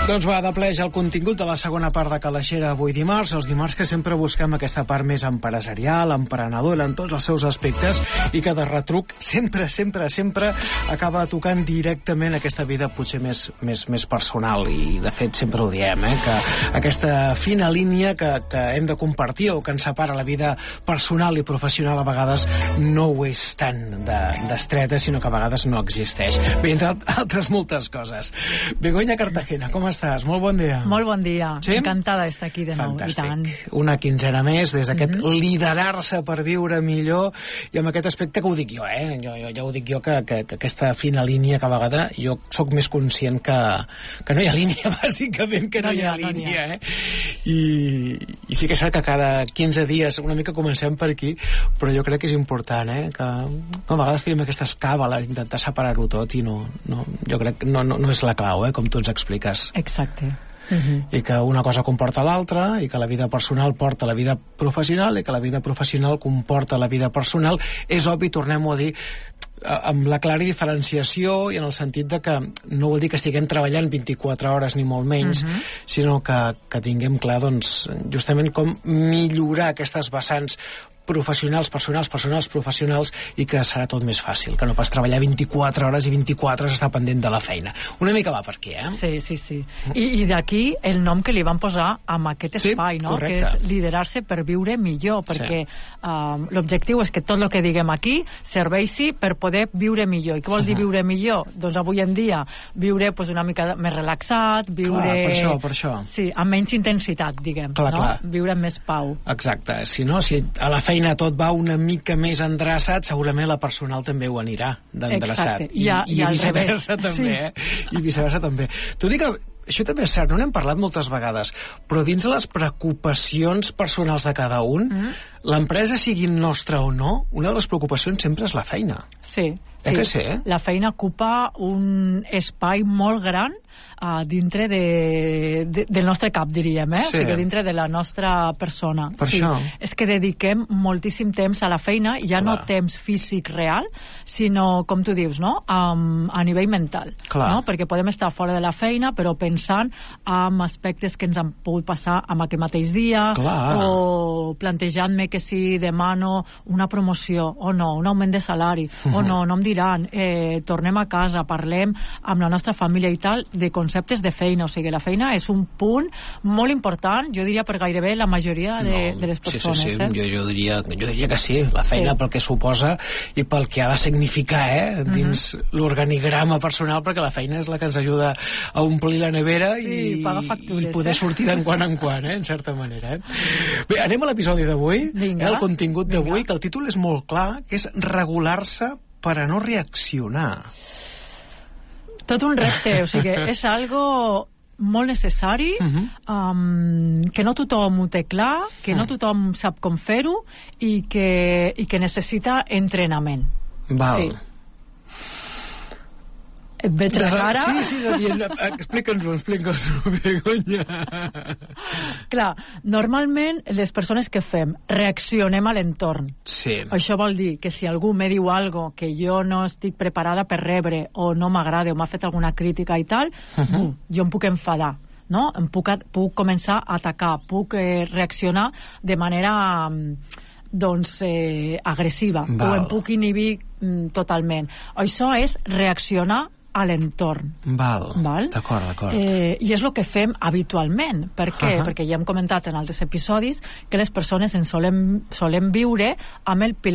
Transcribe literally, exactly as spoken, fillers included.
Doncs va, de ple ja el contingut de la segona part de Calaixera avui dimarts, els dimarts que sempre busquem aquesta part més empresarial, emprenedora en tots els seus aspectes i que de retruc sempre, sempre, sempre acaba tocant directament aquesta vida potser més, més, més personal i de fet sempre ho diem, eh? Que aquesta fina línia que, que hem de compartir o que ens separa la vida personal i professional a vegades no ho és tan d'estreta, sinó que a vegades no existeix. Bé, entre altres moltes coses. Begoña Cartagena, com estàs? Molt bon dia. Molt bon dia. Sí? Encantada d'estar aquí de nou. Fantàstic. I tant. Una quinzena més des d'aquest Mm-hmm. liderar-se per viure millor i amb aquest aspecte que ho dic jo, eh? Jo, jo, ja ho dic jo, que, que, que aquesta fina línia que a vegades jo sóc més conscient que, que no hi ha línia, bàsicament, que no, no hi ha, ha línia, no eh? I, I sí que és cert que cada quinze dies una mica comencem per aquí, però jo crec que és important, eh? Que no, a vegades tenim aquesta escàbala d'intentar separar-ho tot i no, no, jo crec que no, no, no és la clau, eh? Com tu ens expliques. Exacte. Uh-huh. I que una cosa comporta l'altra, i que la vida personal porta la vida professional, i que la vida professional comporta la vida personal. És obvi, tornem-ho a dir, amb la clara diferenciació i en el sentit de que no vol dir que estiguem treballant vint-i-quatre hores ni molt menys, uh-huh. sinó que, que tinguem clar, doncs, justament com millorar aquestes vessants professionals, personals, personals, professionals, i que serà tot més fàcil, que no pas treballar vint-i-quatre hores i vint-i-quatre hores estar pendent de la feina. Una mica va per aquí, eh? Sí, sí, sí. I, i d'aquí el nom que li van posar amb aquest espai, sí, no? Correcte. Que és liderar-se per viure millor, perquè sí. um, l'objectiu és que tot el que diguem aquí serveixi per poder viure millor. I què vol dir uh-huh. viure millor? Doncs avui en dia viure pues, una mica més relaxat, viure... Clar, per això, per això. Sí, amb menys intensitat, diguem. Clar, no? clar. Viure amb més pau. Exacte. Si no, si a la feina tot va una mica més endreçat, segurament la personal també ho anirà d'endreçat. I, ja, i, i viceversa també, sí. eh? I viceversa també. T'ho dic que això també és cert, no n'hem parlat moltes vegades, però dins les preocupacions personals de cada un, mm-hmm. l'empresa sigui nostra o no, una de les preocupacions sempre és la feina. Sí, eh sí. Que sí, eh? La feina ocupa un espai molt gran uh, dintre de, de, del nostre cap, diríem, eh? Sí. O sigui, dintre de la nostra persona. Per sí. això. És que dediquem moltíssim temps a la feina, ja Clar. No temps físic real, sinó, com tu dius, no? Um, a nivell mental. Clar. No? Perquè podem estar fora de la feina, però pensant en aspectes que ens han pogut passar amb aquell mateix dia, Clar. O plantejant-me que si demano una promoció, o no, un augment de salari, uh-huh. o no, no em diran, eh, tornem a casa, parlem amb la nostra família i tal, de conceptes de feina. O sigui, la feina és un punt molt important, jo diria per gairebé la majoria de, no, de les persones. Sí, sí, sí. Eh? Jo, jo, diria, jo diria que sí, la feina sí. pel que suposa i pel que ha de significar eh, dins uh-huh. l'organigrama personal, perquè la feina és la que ens ajuda a omplir la nevera sí, i, factures, i poder eh? sortir d'en quan en quan, eh, en certa manera. Eh? Bé, anem a l'episodi d'avui, eh, el contingut d'avui, que el títol és molt clar, que és regular-se per a no reaccionar. Tot un repte, o sigui, és algo molt necessari, uh-huh. um, que no tothom ho té clar, que no tothom sap com fer-ho i que, i que necessita entrenament. Val. Sí. Et veig la cara? Sí, sí, de dir, explica'ns-ho, explica'ns-ho, Begoña. Clar, normalment les persones que fem reaccionem a l'entorn. Sí. Això vol dir que si algú me diu algo que jo no estic preparada per rebre o no m'agrada o m'ha fet alguna crítica i tal, uh-huh. uh, jo em puc enfadar. No? Em puc, puc començar a atacar, puc eh, reaccionar de manera doncs, eh, agressiva. Val. O em puc inhibir mm, totalment. Això és reaccionar a l'entorn. Val, Val? d'acord, d'acord. Eh, I és el que fem habitualment. Per què? Uh-huh. Perquè ja hem comentat en altres episodis que les persones en solem, solem viure amb el pilot